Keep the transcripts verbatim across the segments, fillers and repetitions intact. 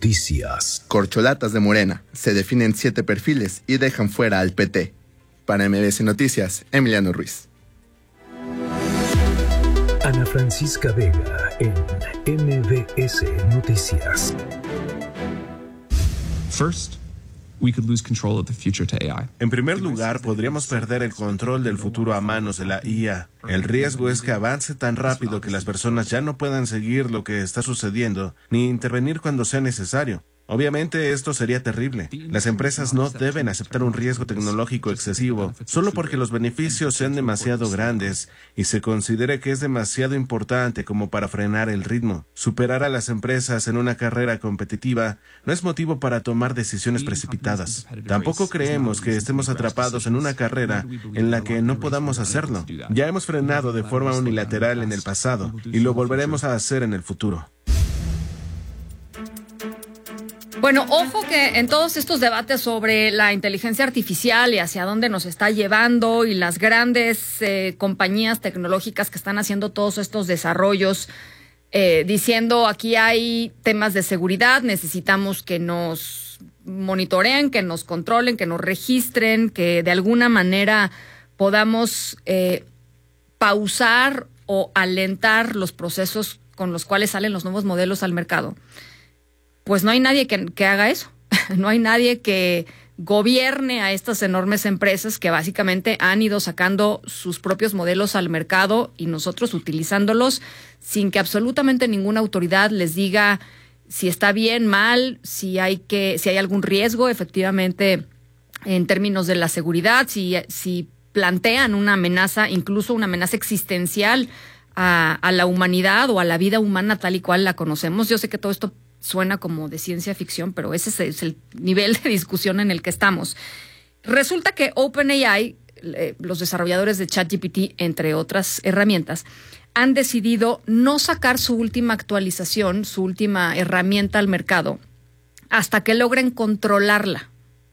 Noticias. Corcholatas de Morena. Se definen siete perfiles y dejan fuera al P T. Para M B S Noticias, Emiliano Ruiz. Ana Francisca Vega en M B S Noticias. First, we could lose control of the future to A I. En primer lugar, podríamos perder el control del futuro a manos de la I A. El riesgo es que avance tan rápido que las personas ya no puedan seguir lo que está sucediendo ni intervenir cuando sea necesario. Obviamente esto sería terrible. Las empresas no deben aceptar un riesgo tecnológico excesivo solo porque los beneficios sean demasiado grandes y se considere que es demasiado importante como para frenar el ritmo. Superar a las empresas en una carrera competitiva no es motivo para tomar decisiones precipitadas. Tampoco creemos que estemos atrapados en una carrera en la que no podamos hacerlo. Ya hemos frenado de forma unilateral en el pasado y lo volveremos a hacer en el futuro. Bueno, ojo que en todos estos debates sobre la inteligencia artificial y hacia dónde nos está llevando y las grandes eh, compañías tecnológicas que están haciendo todos estos desarrollos, eh, diciendo aquí hay temas de seguridad, necesitamos que nos monitoreen, que nos controlen, que nos registren, que de alguna manera podamos eh, pausar o alentar los procesos con los cuales salen los nuevos modelos al mercado. Pues no hay nadie que, que haga eso. No hay nadie que gobierne a estas enormes empresas que básicamente han ido sacando sus propios modelos al mercado y nosotros utilizándolos sin que absolutamente ninguna autoridad les diga si está bien, mal, si hay que, si hay algún riesgo efectivamente en términos de la seguridad, si, si plantean una amenaza, incluso una amenaza existencial a, a la humanidad o a la vida humana tal y cual la conocemos. Yo sé que todo esto suena como de ciencia ficción, pero ese es el nivel de discusión en el que estamos. Resulta que OpenAI, eh, los desarrolladores de ChatGPT, entre otras herramientas, han decidido no sacar su última actualización, su última herramienta al mercado, hasta que logren controlarla.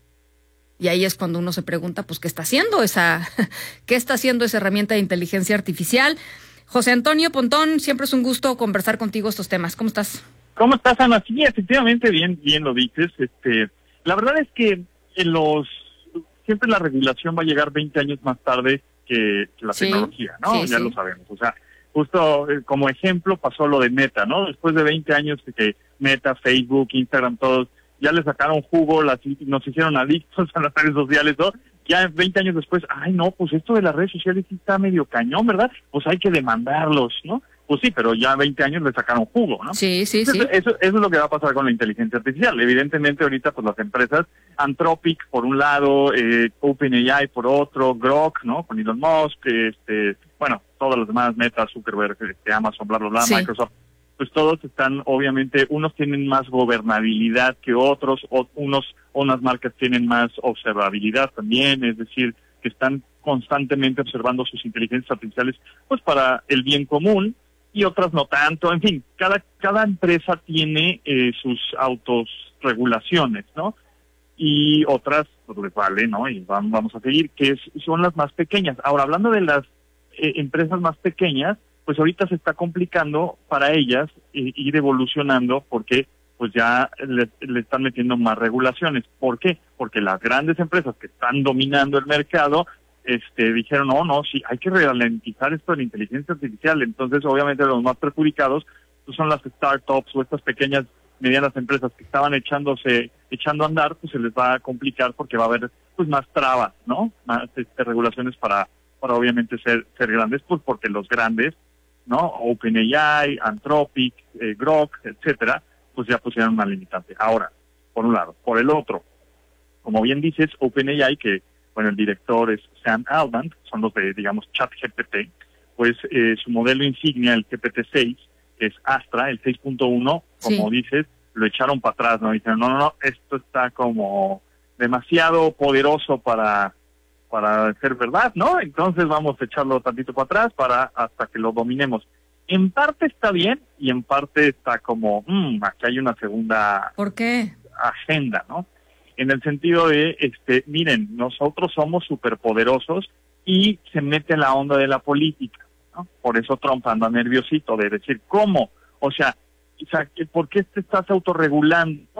Y ahí es cuando uno se pregunta, pues, ¿qué está haciendo esa, qué está haciendo esa herramienta de inteligencia artificial? José Antonio Pontón, siempre es un gusto conversar contigo estos temas. ¿Cómo estás? ¿Cómo estás, Ana? Sí, efectivamente, bien, bien lo dices. Este, la verdad es que en los siempre la regulación va a llegar veinte años más tarde que, que la sí, tecnología, ¿no? Sí, ya sí. Lo sabemos. O sea, justo eh, como ejemplo pasó lo de Meta, ¿no? Después de veinte años que, que Meta, Facebook, Instagram, todos ya le sacaron jugo, las, nos hicieron adictos a las redes sociales, ¿no? Ya veinte años después, ay, no, pues esto de las redes sociales sí está medio cañón, ¿verdad? Pues hay que demandarlos, ¿no? Pues sí, pero ya veinte años le sacaron jugo, ¿no? Sí, sí, Entonces, sí. Eso, eso es lo que va a pasar con la inteligencia artificial. Evidentemente ahorita pues las empresas, Anthropic por un lado, eh, OpenAI por otro, Grok, ¿no? Con Elon Musk, este, bueno, todos los demás, Meta, Zuckerberg, este, Amazon, bla, bla, bla, sí. Microsoft, pues todos están, obviamente, unos tienen más gobernabilidad que otros, o unos, unas marcas tienen más observabilidad también, es decir, que están constantemente observando sus inteligencias artificiales, pues para el bien común, y otras no tanto. En fin, cada cada empresa tiene eh, sus autorregulaciones, ¿no? Y otras, pues les vale, ¿no? Y vamos, vamos a seguir, que es, son las más pequeñas. Ahora, hablando de las eh, empresas más pequeñas, pues ahorita se está complicando para ellas eh, ir evolucionando porque pues ya le, le están metiendo más regulaciones. ¿Por qué? Porque las grandes empresas que están dominando el mercado Este, dijeron, no, no, sí, hay que ralentizar esto de la inteligencia artificial. Entonces, obviamente, los más perjudicados pues, son las startups o estas pequeñas, medianas empresas que estaban echándose, echando a andar, pues se les va a complicar porque va a haber pues más trabas, ¿no? Más este, regulaciones para, para obviamente ser, ser grandes, pues porque los grandes, ¿no? OpenAI, Anthropic, eh, Grok, etcétera, pues ya pusieron una limitante. Ahora, por un lado. Por el otro, como bien dices, OpenAI, que bueno, el director es Sam Altman, son los de, digamos, ChatGPT, pues eh, su modelo insignia, el G P T seis, que es Astra, el seis punto uno, como sí. dices, lo echaron para atrás, ¿no? Dijeron, no, no, no, esto está como demasiado poderoso para para ser verdad, ¿no? Entonces vamos a echarlo tantito para atrás para hasta que lo dominemos. En parte está bien y en parte está como, mmm, aquí hay una segunda ¿Por qué? agenda, ¿no? En el sentido de, este, miren, nosotros somos superpoderosos y se mete la onda de la política, ¿no? Por eso Trump anda nerviosito de decir, ¿cómo? O sea, o sea ¿por qué te estás autorregulando?